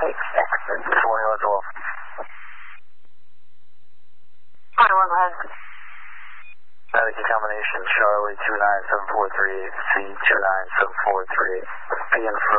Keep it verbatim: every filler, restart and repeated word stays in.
This morning, let's roll. twenty-one Res. Medical combination, Charlie two nine seven four three, C two nine seven four three. P N for